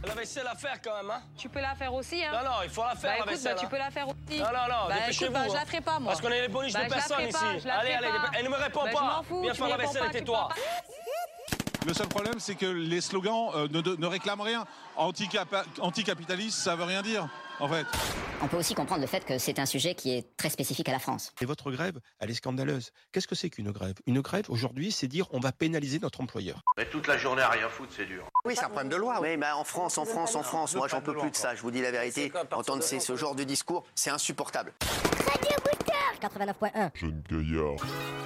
La vaisselle à faire quand même, hein. Tu peux la faire aussi, hein. Non, il faut la faire, la vaisselle. Tu peux la faire aussi. Non, dépêchez-vous. Je la ferai pas, moi. Parce qu'on est les bonus de personne ici. Allez, elle ne me répond pas. Je m'en fous. Viens faire la vaisselle, tais-toi. Le seul problème, c'est que les slogans ne réclament rien. Anticapitaliste, ça veut rien dire, en fait. On peut aussi comprendre le fait que c'est un sujet qui est très spécifique à la France. Et votre grève, elle est scandaleuse. Qu'est-ce que c'est qu'une grève? Une grève, aujourd'hui, c'est dire on va pénaliser notre employeur. Mais toute la journée à rien foutre, c'est dur. Oui, c'est un problème de loi. Oui, bah en France, moi j'en peux plus de ça, je vous dis la vérité. Entendre ce genre de discours, c'est insupportable. Radio Booster 89.1. Jeune gaillard.